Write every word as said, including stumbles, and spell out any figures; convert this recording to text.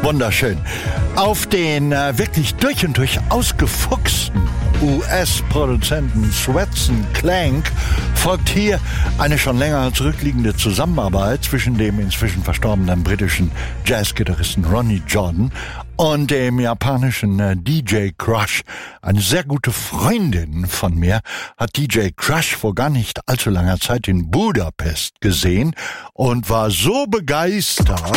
Wunderschön. Auf den äh, wirklich durch und durch ausgefuchsten U S-Produzenten Swetson Clank folgt hier eine schon länger zurückliegende Zusammenarbeit zwischen dem inzwischen verstorbenen britischen Jazzgitarristen Ronnie Jordan und dem japanischen äh, D J Crush. Eine sehr gute Freundin von mir hat D J Crush vor gar nicht allzu langer Zeit in Budapest gesehen und war so begeistert,